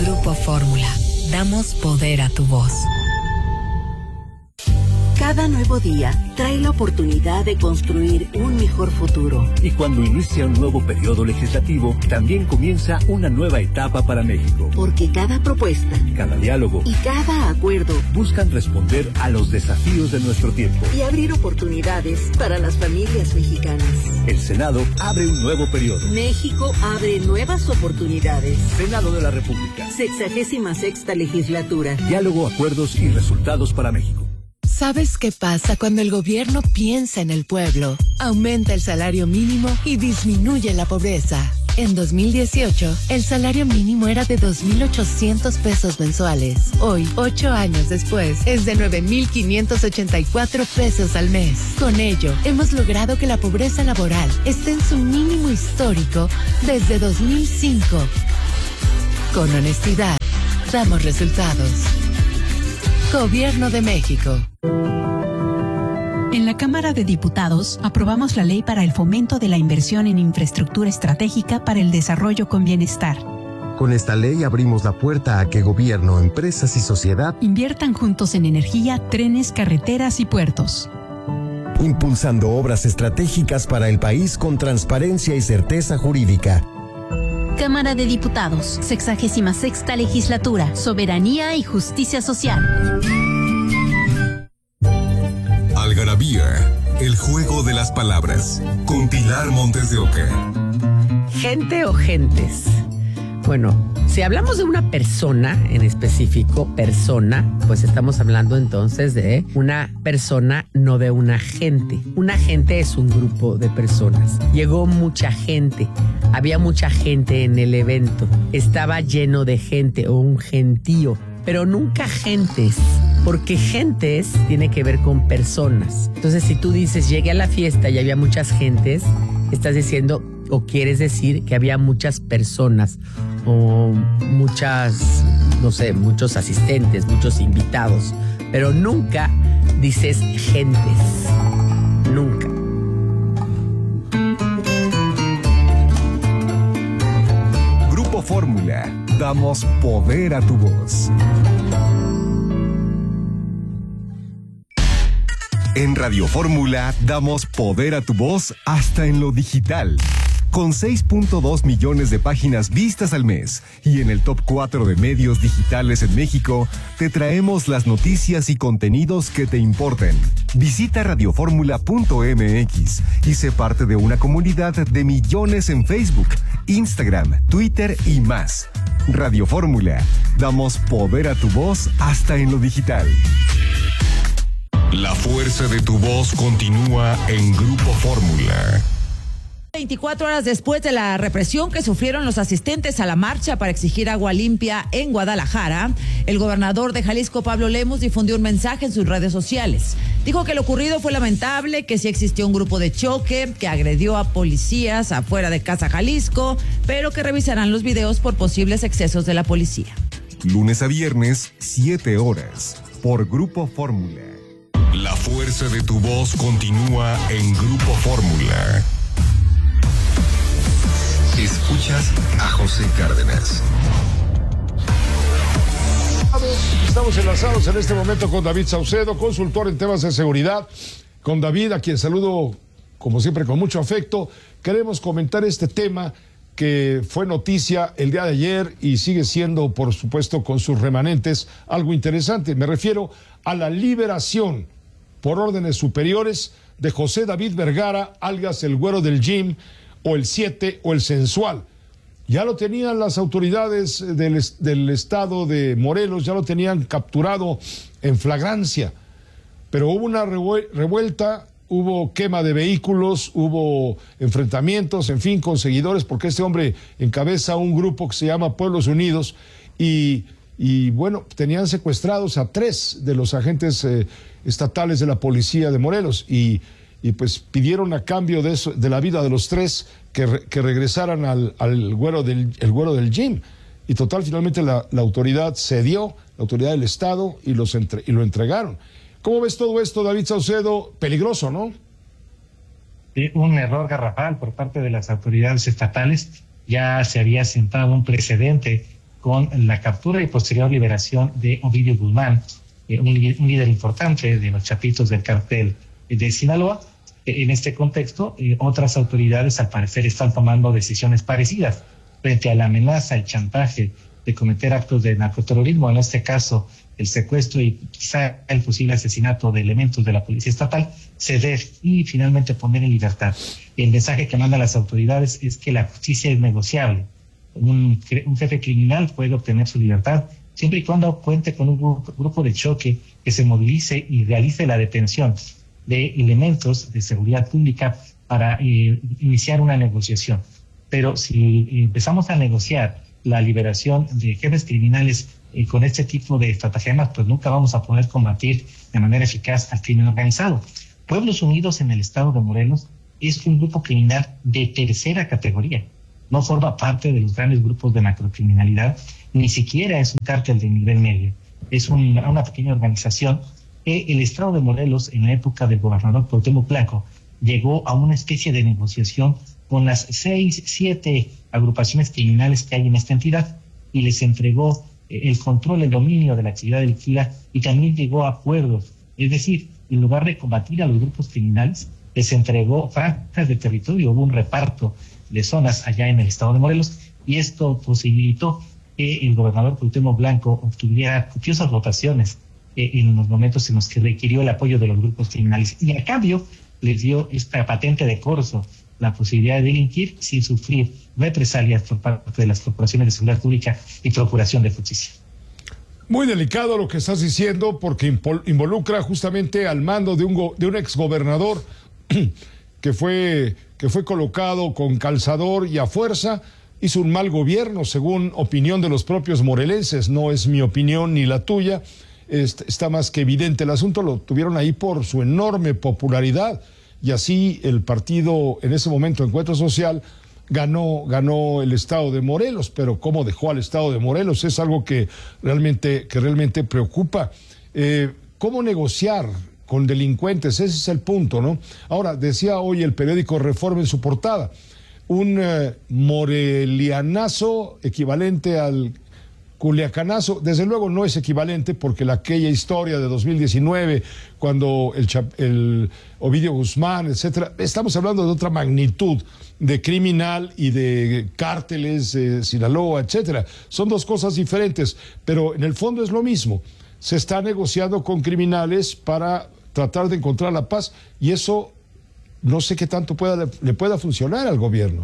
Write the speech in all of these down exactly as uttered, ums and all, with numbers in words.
Grupo Fórmula. Damos poder a tu voz. Cada nuevo día trae la oportunidad de construir un mejor futuro. Y cuando inicia un nuevo periodo legislativo, también comienza una nueva etapa para México. Porque cada propuesta, cada diálogo y cada acuerdo buscan responder a los desafíos de nuestro tiempo y abrir oportunidades para las familias mexicanas. El Senado abre un nuevo periodo. México abre nuevas oportunidades. Senado de la República. Sexagésima sexta legislatura. Diálogo, acuerdos y resultados para México. ¿Sabes qué pasa cuando el gobierno piensa en el pueblo? Aumenta el salario mínimo y disminuye la pobreza. En dos mil dieciocho, el salario mínimo era de dos mil ochocientos pesos mensuales. Hoy, ocho años después, es de nueve mil quinientos ochenta y cuatro pesos al mes. Con ello, hemos logrado que la pobreza laboral esté en su mínimo histórico desde dos mil cinco. Con honestidad, damos resultados. Gobierno de México. En la Cámara de Diputados aprobamos la ley para el fomento de la inversión en infraestructura estratégica para el desarrollo con bienestar. Con esta ley abrimos la puerta a que gobierno, empresas y sociedad inviertan juntos en energía, trenes, carreteras y puertos. Impulsando obras estratégicas para el país con transparencia y certeza jurídica. Cámara de Diputados, sexagésima sexta legislatura, soberanía y justicia social. Algarabía, el juego de las palabras, con Pilar Montes de Oca. ¿Gente o gentes? Bueno, si hablamos de una persona en específico, persona, pues estamos hablando entonces de una persona, no de una gente. Una gente es un grupo de personas. Llegó mucha gente, había mucha gente en el evento, estaba lleno de gente o un gentío, pero nunca gentes, porque gentes tiene que ver con personas. Entonces, si tú dices, llegué a la fiesta y había muchas gentes, estás diciendo o quieres decir que había muchas personas o muchas, no sé, muchos asistentes, muchos invitados, pero nunca dices gentes, nunca. Grupo Fórmula, damos poder a tu voz. En Radio Fórmula damos poder a tu voz hasta en lo digital. Con seis punto dos millones de páginas vistas al mes y en el top cuatro de medios digitales en México, te traemos las noticias y contenidos que te importan. Visita radioformula punto m x y sé parte de una comunidad de millones en Facebook, Instagram, Twitter y más. Radio Fórmula, damos poder a tu voz hasta en lo digital. La fuerza de tu voz continúa en Grupo Fórmula. veinticuatro horas después de la represión que sufrieron los asistentes a la marcha para exigir agua limpia en Guadalajara, el gobernador de Jalisco, Pablo Lemus, difundió un mensaje en sus redes sociales. Dijo que lo ocurrido fue lamentable, que sí existió un grupo de choque que agredió a policías afuera de Casa Jalisco, pero que revisarán los videos por posibles excesos de la policía. Lunes a viernes, siete horas, por Grupo Fórmula. La fuerza de tu voz continúa en Grupo Fórmula. Escuchas a José Cárdenas. Estamos enlazados en este momento con David Saucedo, consultor en temas de seguridad. Con David, a quien saludo como siempre con mucho afecto. Queremos comentar este tema que fue noticia el día de ayer y sigue siendo, por supuesto, con sus remanentes, algo interesante. Me refiero a la liberación por órdenes superiores de José David Vergara, alias el Güero del Gym, o el siete o el Sensual. Ya lo tenían las autoridades del, del estado de Morelos, ya lo tenían capturado en flagrancia, pero hubo una revuelta, hubo quema de vehículos, hubo enfrentamientos, en fin, con seguidores, porque este hombre encabeza un grupo que se llama Pueblos Unidos y, y bueno, tenían secuestrados a tres de los agentes eh, estatales de la policía de Morelos y y pues pidieron a cambio de eso, de la vida de los tres, que, re, que regresaran al, al güero del, el Güero del Gym. Y total, finalmente la, la autoridad cedió, la autoridad del Estado, y, los entre, y lo entregaron. ¿Cómo ves todo esto, David Saucedo? Peligroso, ¿no? Sí, un error garrafal por parte de las autoridades estatales. Ya se había sentado un precedente con la captura y posterior liberación de Ovidio Guzmán, eh, un, un líder importante de los chapitos del cártel de Sinaloa. Eh, en este contexto, eh, otras autoridades al parecer están tomando decisiones parecidas frente a la amenaza, el chantaje de cometer actos de narcoterrorismo, en este caso el secuestro y quizá el posible asesinato de elementos de la policía estatal, ceder y finalmente poner en libertad. El mensaje que mandan las autoridades es que la justicia es negociable. Un, un jefe criminal puede obtener su libertad siempre y cuando cuente con un grupo, grupo de choque que se movilice y realice la detención de elementos de seguridad pública para eh, iniciar una negociación. Pero si empezamos a negociar la liberación de jefes criminales eh, con este tipo de estratagemas, pues nunca vamos a poder combatir de manera eficaz al crimen organizado. Pueblos Unidos en el estado de Morelos es un grupo criminal de tercera categoría. No forma parte de los grandes grupos de macrocriminalidad, ni siquiera es un cártel de nivel medio. Es un, una pequeña organización que el estado de Morelos, en la época del gobernador Cuauhtémoc Blanco, llegó a una especie de negociación con las seis, siete agrupaciones criminales que hay en esta entidad y les entregó el control, el dominio de la actividad delictiva y también llegó a acuerdos. Es decir, en lugar de combatir a los grupos criminales, les entregó franjas de territorio, hubo un reparto de zonas allá en el estado de Morelos y esto posibilitó que el gobernador Cuauhtémoc Blanco obtuviera copiosas votaciones eh, en los momentos en los que requirió el apoyo de los grupos criminales y a cambio les dio esta patente de corso, la posibilidad de delinquir sin sufrir represalias por parte de las corporaciones de seguridad pública y procuración de justicia. Muy delicado lo que estás diciendo porque involucra justamente al mando de un, go de un exgobernador que fue, que fue colocado con calzador y a fuerza, hizo un mal gobierno según opinión de los propios morelenses, no es mi opinión ni la tuya, este, está más que evidente el asunto, lo tuvieron ahí por su enorme popularidad y así el partido en ese momento Encuentro Social ganó, ganó el estado de Morelos, pero cómo dejó al estado de Morelos es algo que realmente, que realmente preocupa. Eh, ¿Cómo negociar con delincuentes? Ese es el punto, ¿no? Ahora, decía hoy el periódico Reforma en su portada, un eh, morelianazo equivalente al culiacanazo, desde luego no es equivalente porque la, aquella historia de dos mil diecinueve, cuando el, el Ovidio Guzmán, etcétera, estamos hablando de otra magnitud de criminal y de cárteles, eh, Sinaloa, etcétera. Son dos cosas diferentes, pero en el fondo es lo mismo. Se está negociando con criminales para tratar de encontrar la paz y eso no sé qué tanto pueda, le pueda funcionar al gobierno.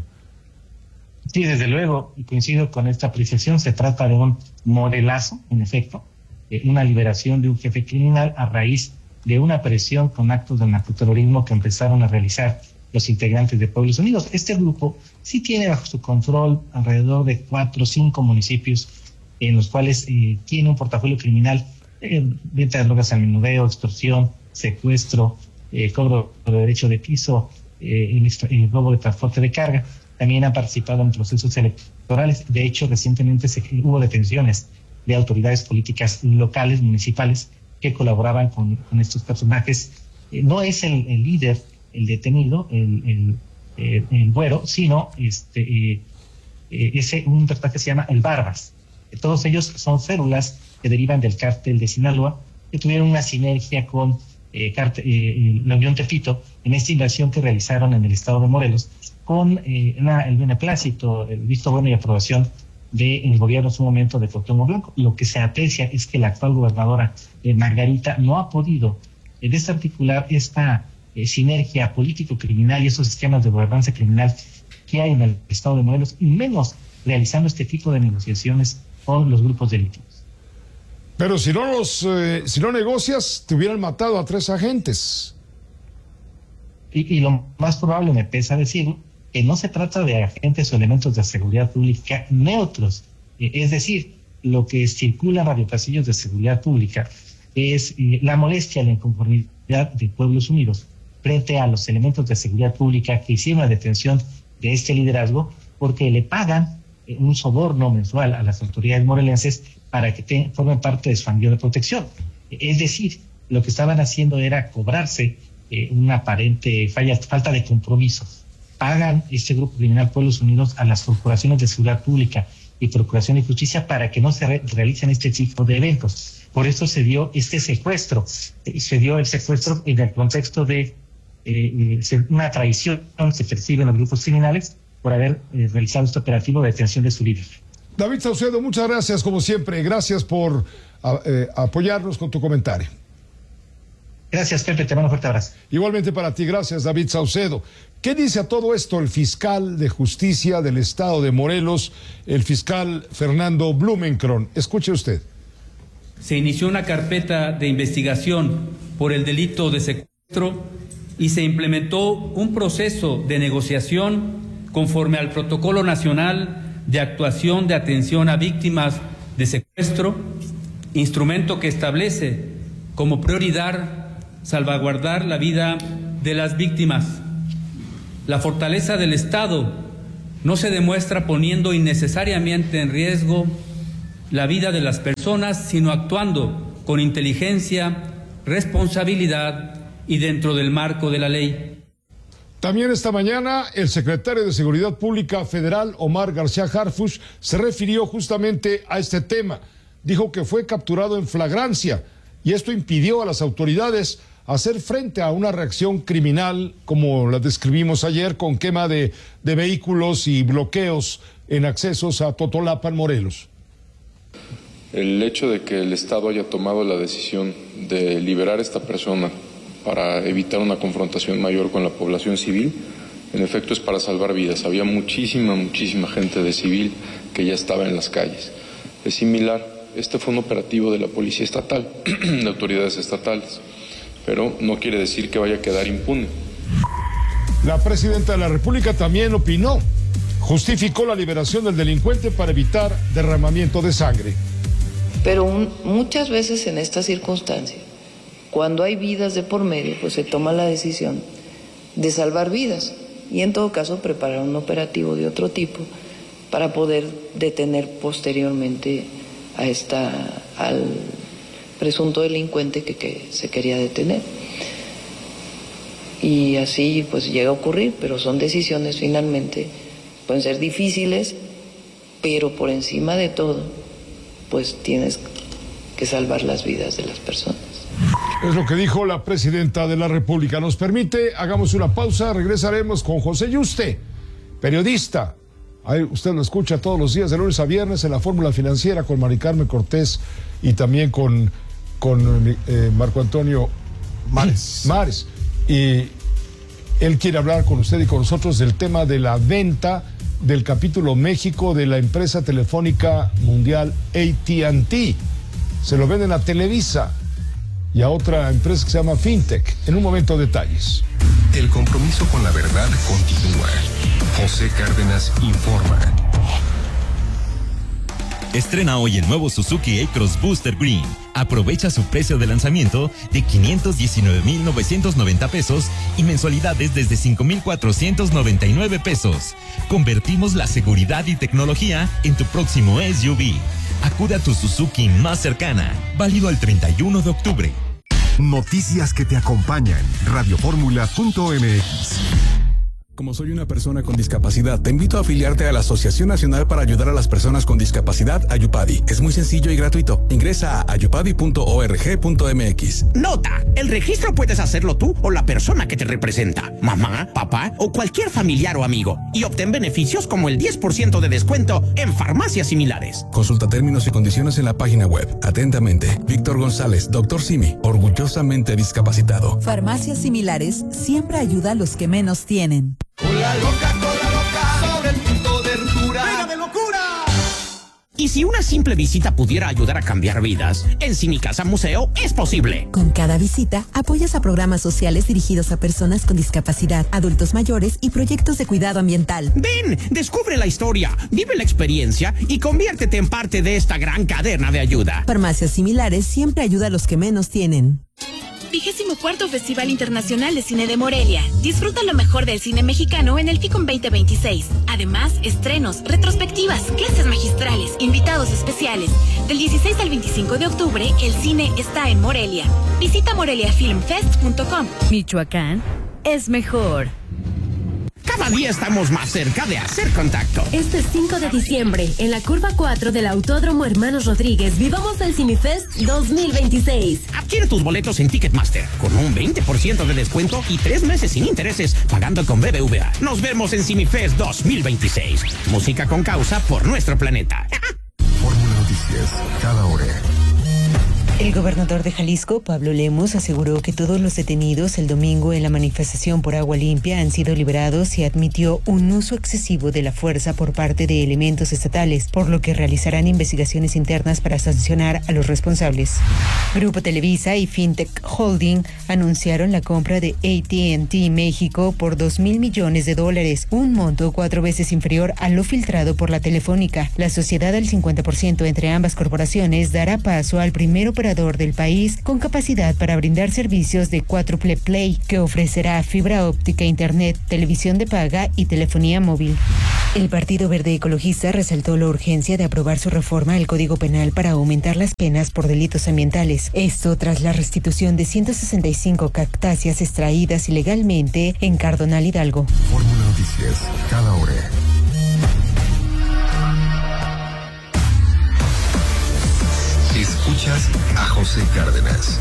Sí, desde luego, y coincido con esta apreciación, se trata de un morelazo, en efecto, eh, una liberación de un jefe criminal a raíz de una presión con actos de narcoterrorismo que empezaron a realizar los integrantes de Pueblos Unidos. Este grupo sí tiene bajo su control alrededor de cuatro o cinco municipios en los cuales eh, tiene un portafolio criminal, eh, venta de drogas al menudeo, extorsión, secuestro, eh, cobro de derecho de piso, eh, el robo de transporte de carga. También han participado en procesos electorales. De hecho, recientemente se, hubo detenciones de autoridades políticas locales, municipales, que colaboraban con, con estos personajes. Eh, no es el, el líder, el detenido, el, el, eh, el güero, sino este, eh, eh, ese, un personaje que se llama el Barbas. Eh, todos ellos son células que derivan del cártel de Sinaloa, que tuvieron una sinergia con eh, cártel, eh, la Unión Tepito en esta invasión que realizaron en el estado de Morelos, con eh, una, el beneplácito, el visto bueno y aprobación del gobierno en su momento de Cuauhtémoc Blanco. Lo que se aprecia es que la actual gobernadora eh, Margarita no ha podido eh, desarticular esta eh, sinergia político-criminal y esos esquemas de gobernanza criminal que hay en el estado de Morelos, y menos realizando este tipo de negociaciones con los grupos delictivos. Pero si no los, eh, si no negocias, te hubieran matado a tres agentes. Y, y lo más probable, me pesa decir, que no se trata de agentes o elementos de seguridad pública neutros. Eh, es decir, lo que circula en radiopasillos de seguridad pública es eh, la molestia, la inconformidad de Pueblos Unidos frente a los elementos de seguridad pública que hicieron la detención de este liderazgo porque le pagan eh, un soborno mensual a las autoridades morelenses para que te, formen parte de su anillo de protección. Eh, es decir, lo que estaban haciendo era cobrarse eh, una aparente falla, falta de compromisos. Pagan este grupo criminal Pueblos Unidos a las corporaciones de seguridad pública y Procuración de Justicia para que no se re- realicen este tipo de eventos. Por eso se dio este secuestro, eh, se dio el secuestro en el contexto de eh, eh, una traición que perciben los grupos criminales por haber eh, realizado este operativo de detención de su líder. David Saucedo, muchas gracias como siempre. Gracias por a, eh, apoyarnos con tu comentario. Gracias, Pepe, te mando un fuerte abrazo. Igualmente para ti, gracias, David Saucedo. ¿Qué dice a todo esto el fiscal de justicia del estado de Morelos, el fiscal Fernando Blumenkron? Escuche usted. Se inició una carpeta de investigación por el delito de secuestro y se implementó un proceso de negociación conforme al Protocolo Nacional de Actuación de Atención a Víctimas de Secuestro, instrumento que establece como prioridad salvaguardar la vida de las víctimas. La fortaleza del Estado no se demuestra poniendo innecesariamente en riesgo la vida de las personas, sino actuando con inteligencia, responsabilidad y dentro del marco de la ley. También esta mañana el secretario de Seguridad Pública Federal, Omar García Harfuch, se refirió justamente a este tema. Dijo que fue capturado en flagrancia y esto impidió a las autoridades hacer frente a una reacción criminal como la describimos ayer, con quema de, de vehículos y bloqueos en accesos a Totolapan, Morelos. El hecho de que el Estado haya tomado la decisión de liberar a esta persona para evitar una confrontación mayor con la población civil, en efecto es para salvar vidas. Había muchísima, muchísima gente de civil que ya estaba en las calles. Es similar, este fue un operativo de la Policía Estatal, de autoridades estatales, pero no quiere decir que vaya a quedar impune. La presidenta de la República también opinó, justificó la liberación del delincuente para evitar derramamiento de sangre. Pero un, muchas veces en estas circunstancias, cuando hay vidas de por medio, pues se toma la decisión de salvar vidas y en todo caso preparar un operativo de otro tipo para poder detener posteriormente a esta, al presunto delincuente que, que se quería detener. Y así pues llega a ocurrir, pero son decisiones finalmente, pueden ser difíciles, pero por encima de todo, pues tienes que salvar las vidas de las personas. Es lo que dijo la presidenta de la República. Nos permite, hagamos una pausa, regresaremos con José Yuste, periodista. Ahí usted lo escucha todos los días, de lunes a viernes, en la Fórmula Financiera con Mari Carmen Cortés y también con, con eh, Marco Antonio Mares. Mares. Y él quiere hablar con usted y con nosotros del tema de la venta del capítulo México de la empresa telefónica mundial A T and T. Se lo venden a Televisa y a otra empresa que se llama Fintech. En un momento, detalles. El compromiso con la verdad continúa. José Cárdenas informa. Estrena hoy el nuevo Suzuki A-Cross Booster Green. Aprovecha su precio de lanzamiento de quinientos diecinueve mil novecientos noventa pesos y mensualidades desde cinco mil cuatrocientos noventa y nueve pesos. Convertimos la seguridad y tecnología en tu próximo S U V. Acude a tu Suzuki más cercana. Válido el treinta y uno de octubre. Noticias que te acompañan. radioformula punto m x. Como soy una persona con discapacidad, te invito a afiliarte a la Asociación Nacional para Ayudar a las Personas con Discapacidad, Ayupadi. Es muy sencillo y gratuito. Ingresa a ayupadi punto org punto m x. Nota, el registro puedes hacerlo tú o la persona que te representa, mamá, papá o cualquier familiar o amigo, y obtén beneficios como el diez por ciento de descuento en farmacias similares. Consulta términos y condiciones en la página web. Atentamente, Víctor González, doctor Simi, orgullosamente discapacitado. Farmacias similares siempre ayuda a los que menos tienen. Con la loca, con la loca, sobre el punto de ruptura. ¡Venga de locura! Y si una simple visita pudiera ayudar a cambiar vidas, en Cinicasa Museo es posible. Con cada visita, apoyas a programas sociales dirigidos a personas con discapacidad, adultos mayores y proyectos de cuidado ambiental. Ven, descubre la historia, vive la experiencia y conviértete en parte de esta gran cadena de ayuda. Farmacias similares siempre ayuda a los que menos tienen. vigésimo cuarto Festival Internacional de Cine de Morelia. Disfruta lo mejor del cine mexicano en el FICOM veinte veintiséis. Además, estrenos, retrospectivas, clases magistrales, invitados especiales. Del dieciséis al veinticinco de octubre, el cine está en Morelia. Visita morelia film fest punto com. Michoacán es mejor. Cada Cada día estamos más cerca de hacer contacto. Este cinco de diciembre, en la curva cuatro del Autódromo Hermanos Rodríguez, vivamos el CineFest dos mil veintiséis. Adquiere tus boletos en Ticketmaster con un veinte por ciento de descuento y tres meses sin intereses pagando con B B V A. Nos vemos en CineFest dos mil veintiséis. Música con causa por nuestro planeta. Fórmula Noticias, cada hora. El gobernador de Jalisco, Pablo Lemus, aseguró que todos los detenidos el domingo en la manifestación por agua limpia han sido liberados y admitió un uso excesivo de la fuerza por parte de elementos estatales, por lo que realizarán investigaciones internas para sancionar a los responsables. Grupo Televisa y Fintech Holding anunciaron la compra de A T and T México por dos mil millones de dólares, un monto cuatro veces inferior a lo filtrado por la Telefónica. La sociedad al cincuenta por ciento entre ambas corporaciones dará paso al primer operador del país con capacidad para brindar servicios de cuádruple play, que ofrecerá fibra óptica, internet, televisión de paga y telefonía móvil. El Partido Verde Ecologista resaltó la urgencia de aprobar su reforma al Código Penal para aumentar las penas por delitos ambientales. Esto tras la restitución de ciento sesenta y cinco cactáceas extraídas ilegalmente en Cardonal, Hidalgo. Fórmula Noticias, cada hora. Escuchas a José Cárdenas.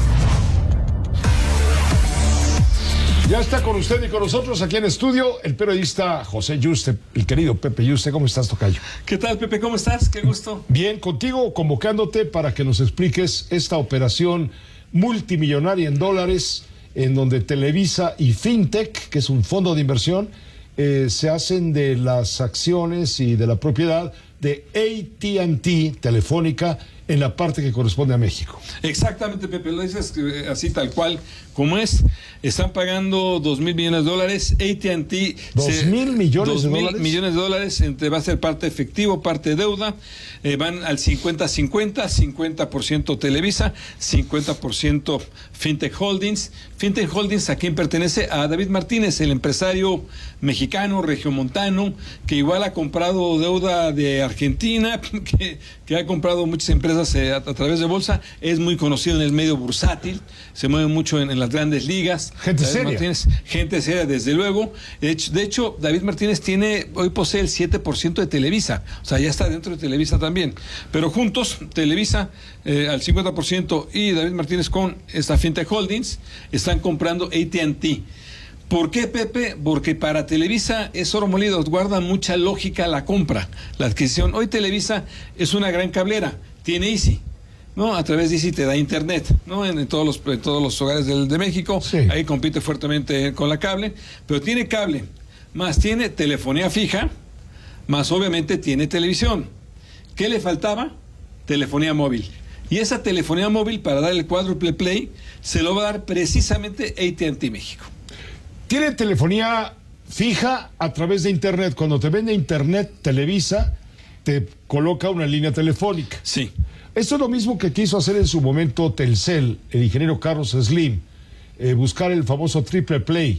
Ya está con usted y con nosotros aquí en estudio el periodista José Yuste, el querido Pepe Yuste. ¿Cómo estás, tocayo? ¿Qué tal, Pepe? ¿Cómo estás? Qué gusto. Bien, contigo convocándote para que nos expliques esta operación multimillonaria en dólares en donde Televisa y Fintech, que es un fondo de inversión, eh, se hacen de las acciones y de la propiedad de A T and T Telefónica en la parte que corresponde a México. Exactamente, Pepe, lo dices así tal cual como es. Están pagando dos mil millones de dólares. A T and T... ¿Dos mil millones de dólares? Dos mil millones de dólares, entre, va a ser parte efectivo, parte deuda. Eh, van al cincuenta cincuenta, cincuenta por ciento Televisa, cincuenta por ciento Fintech Holdings. Fintech Holdings, ¿a quién pertenece? A David Martínez, el empresario mexicano, regiomontano, que igual ha comprado deuda de Argentina, que, que ha comprado muchas empresas eh, a, a través de bolsa. Es muy conocido en el medio bursátil, se mueve mucho en, en las grandes ligas. Gente David seria. Martínez, gente seria, desde luego. De hecho, de hecho, David Martínez tiene, hoy posee el siete por ciento de Televisa, o sea, ya está dentro de Televisa también. Pero juntos, Televisa eh, al cincuenta por ciento y David Martínez con esta Fintech Holdings están comprando A T and T. ¿Por qué, Pepe? Porque para Televisa es oro molido, guarda mucha lógica la compra, la adquisición. Hoy Televisa es una gran cablera, tiene Easy, ¿no? A través de Easy te da internet, ¿no? En, en todos los en todos los hogares del, de México, sí. Ahí compite fuertemente con la cable, pero tiene cable, más tiene telefonía fija, más obviamente tiene televisión. ¿Qué le faltaba? Telefonía móvil. Y esa telefonía móvil, para dar el cuádruple play, se lo va a dar precisamente A T and T México. Tiene telefonía fija a través de internet. Cuando te vende internet Televisa, te coloca una línea telefónica. Sí. Esto es lo mismo que quiso hacer en su momento Telcel, el ingeniero Carlos Slim, eh, buscar el famoso triple play,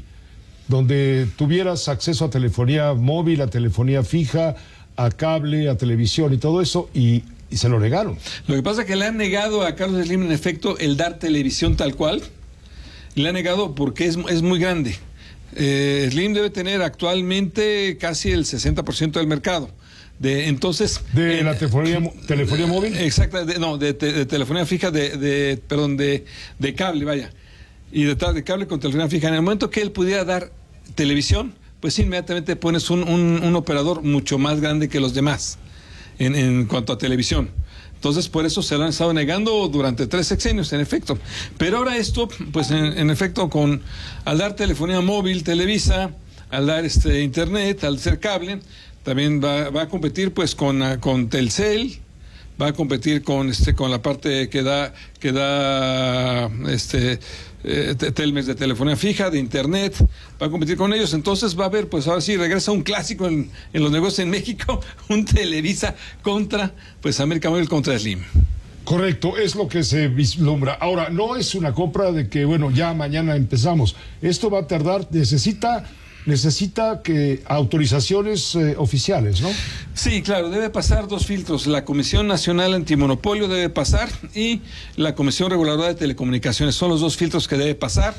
donde tuvieras acceso a telefonía móvil, a telefonía fija, a cable, a televisión y todo eso, y, y se lo negaron. Lo que pasa es que le han negado a Carlos Slim, en efecto, el dar televisión tal cual. Le han negado porque es, es muy grande. Eh, Slim debe tener actualmente casi el sesenta por ciento del mercado. De, entonces, ¿De eh, la telefonía, telefonía móvil? Exacto, de, no, de, de, de telefonía fija, de, de perdón, de, de cable, vaya. Y de, de cable con telefonía fija. En el momento que él pudiera dar televisión, pues inmediatamente pones un, un, un operador mucho más grande que los demás en, en cuanto a televisión. Entonces, por eso se lo han estado negando durante tres sexenios, en efecto. Pero ahora esto, pues en, en efecto, con al dar telefonía móvil, Televisa, al dar este internet, al ser cable, también va, va a competir pues con, con Telcel, va a competir con este con la parte que da que da este eh, Telmex de telefonía fija, de internet, va a competir con ellos. Entonces va a haber, pues ahora sí regresa un clásico en, en los negocios en México, un Televisa contra pues América Móvil contra Slim. Correcto, es lo que se vislumbra. Ahora, no es una compra de que, bueno, ya mañana empezamos. Esto va a tardar, necesita necesita que autorizaciones eh, oficiales, ¿no? Sí, claro, debe pasar dos filtros. La Comisión Nacional Antimonopolio debe pasar y la Comisión Reguladora de Telecomunicaciones. Son los dos filtros que debe pasar.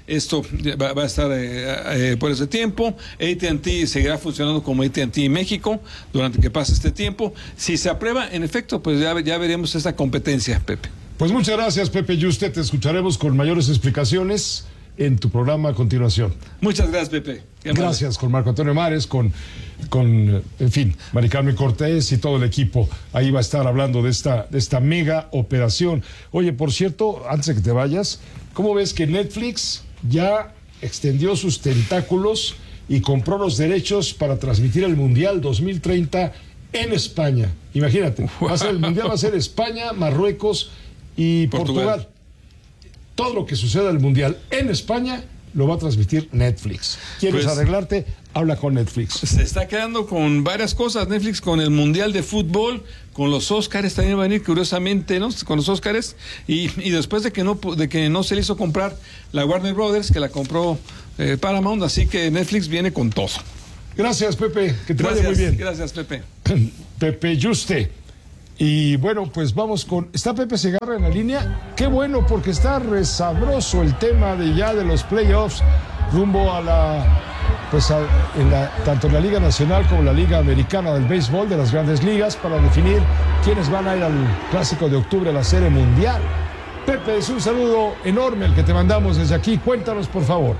esto va, va a estar eh, eh, por ese tiempo. A T and T seguirá funcionando como A T and T México durante que pase este tiempo. Si se aprueba, en efecto, pues ya, ya veremos esta competencia, Pepe. Pues muchas gracias, Pepe Yuste. Te escucharemos con mayores explicaciones en tu programa a continuación. Muchas gracias, Pepe. Gracias, con Marco Antonio Mares, con, con, en fin, Mari Carmen Cortés y todo el equipo. Ahí va a estar hablando de esta, de esta mega operación. Oye, por cierto, antes de que te vayas, ¿cómo ves que Netflix ya extendió sus tentáculos y compró los derechos para transmitir el Mundial dos mil treinta en España? Imagínate, va a ser, el Mundial va a ser España, Marruecos y Portugal. Portugal. Todo lo que suceda en el Mundial en España lo va a transmitir Netflix. ¿Quieres pues, arreglarte? Habla con Netflix. Se está quedando con varias cosas Netflix, con el Mundial de Fútbol, con los Óscares también va a venir, curiosamente, ¿no? Con los Óscares, y, y después de que no de que no se le hizo comprar la Warner Brothers, que la compró eh, Paramount, así que Netflix viene con todo. Gracias, Pepe, que te gracias, vaya muy bien. Gracias, Pepe. Pepe Yuste. Y bueno, pues vamos con... ¿Está Pepe Segarra en la línea? Qué bueno, porque está resabroso el tema de ya de los playoffs rumbo a la... Pues a, en la, tanto en la Liga Nacional como en la Liga Americana del Béisbol de las Grandes Ligas para definir quiénes van a ir al Clásico de Octubre, a la Serie Mundial. Pepe, es un saludo enorme el que te mandamos desde aquí. Cuéntanos, por favor.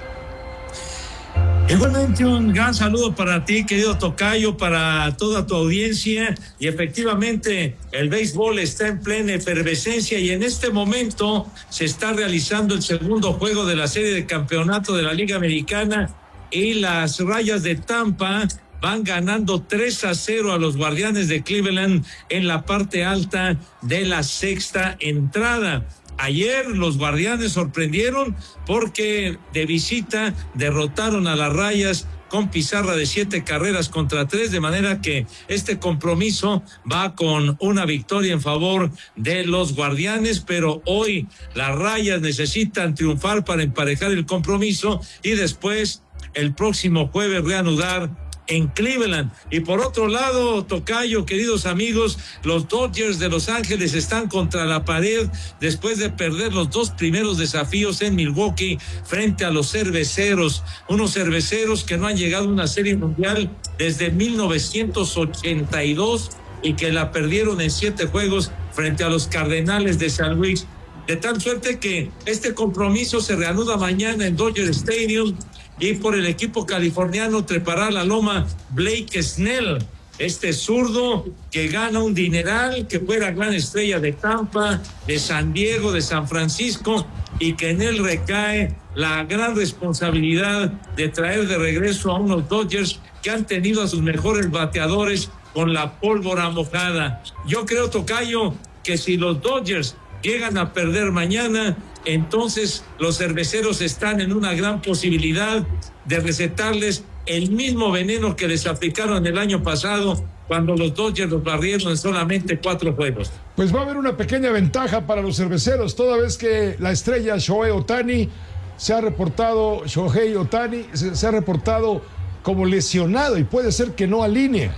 Igualmente un gran saludo para ti, querido tocayo, para toda tu audiencia, y efectivamente el béisbol está en plena efervescencia y en este momento se está realizando el segundo juego de la serie de campeonato de la Liga Americana y las Rayas de Tampa van ganando tres a cero a los Guardianes de Cleveland en la parte alta de la sexta entrada. Ayer los Guardianes sorprendieron porque de visita derrotaron a las Rayas con pizarra de siete carreras contra tres, de manera que este compromiso va con una victoria en favor de los Guardianes, pero hoy las Rayas necesitan triunfar para emparejar el compromiso y después el próximo jueves reanudar en Cleveland. Y por otro lado, tocayo, queridos amigos, los Dodgers de Los Ángeles están contra la pared después de perder los dos primeros desafíos en Milwaukee frente a los Cerveceros, unos Cerveceros que no han llegado a una serie mundial desde mil novecientos ochenta y dos y que la perdieron en siete juegos frente a los Cardenales de San Luis, de tal suerte que este compromiso se reanuda mañana en Dodger Stadium. Y por el equipo californiano trepará la loma Blake Snell, este zurdo que gana un dineral, que fue la gran estrella de Tampa, de San Diego, de San Francisco, y que en él recae la gran responsabilidad de traer de regreso a unos Dodgers que han tenido a sus mejores bateadores con la pólvora mojada. Yo creo, tocayo, que si los Dodgers llegan a perder mañana, entonces los Cerveceros están en una gran posibilidad de recetarles el mismo veneno que les aplicaron el año pasado cuando los Dodgers los barrieron en solamente cuatro juegos. Pues va a haber una pequeña ventaja para los Cerveceros, toda vez que la estrella Shohei Ohtani se ha reportado, Shohei Ohtani se, se ha reportado como lesionado y puede ser que no alinee.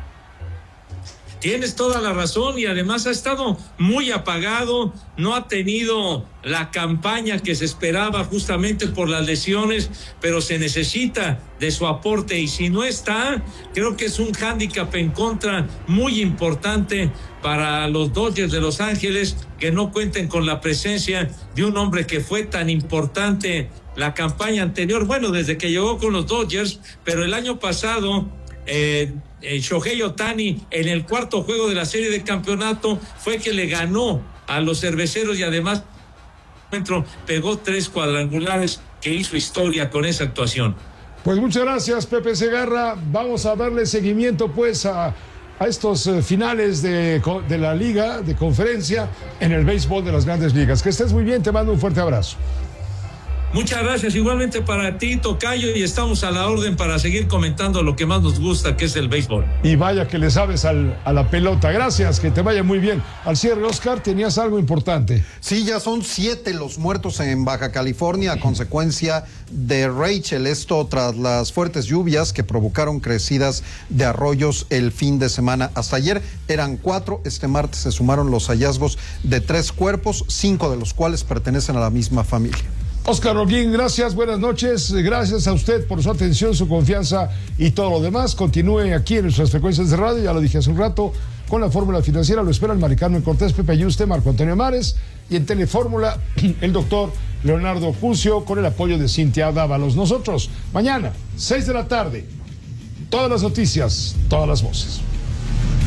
Tienes toda la razón y además ha estado muy apagado, no ha tenido la campaña que se esperaba justamente por las lesiones, pero se necesita de su aporte y si no está, creo que es un hándicap en contra muy importante para los Dodgers de Los Ángeles, que no cuenten con la presencia de un hombre que fue tan importante la campaña anterior, bueno, desde que llegó con los Dodgers, pero el año pasado eh, eh, Shohei Ohtani en el cuarto juego de la serie de campeonato fue que le ganó a los Cerveceros y además pegó tres cuadrangulares que hizo historia con esa actuación. Pues muchas gracias, Pepe Segarra. Vamos a darle seguimiento pues a, a estos uh, finales de, de la liga, de conferencia en el béisbol de las Grandes Ligas. Que estés muy bien, te mando un fuerte abrazo. Muchas gracias, igualmente para ti, tocayo, y estamos a la orden para seguir comentando lo que más nos gusta, que es el béisbol. Y vaya que le sabes al, a la pelota. Gracias, que te vaya muy bien. Al cierre, Oscar, tenías algo importante. Sí, ya son siete los muertos en Baja California a consecuencia de Rachel. Esto tras las fuertes lluvias que provocaron crecidas de arroyos el fin de semana. Hasta ayer eran cuatro. Este martes se sumaron los hallazgos de tres cuerpos, cinco de los cuales pertenecen a la misma familia. Oscar Roguín, gracias, buenas noches. Gracias a usted por su atención, su confianza y todo lo demás. Continúe aquí en nuestras frecuencias de radio, ya lo dije hace un rato, con la Fórmula Financiera. Lo espera el Maricano en Cortés, Pepe Ayuste, Marco Antonio Mares. Y en Telefórmula, el doctor Leonardo Curcio, con el apoyo de Cintia Dávalos. Nosotros, mañana, seis de la tarde, todas las noticias, todas las voces.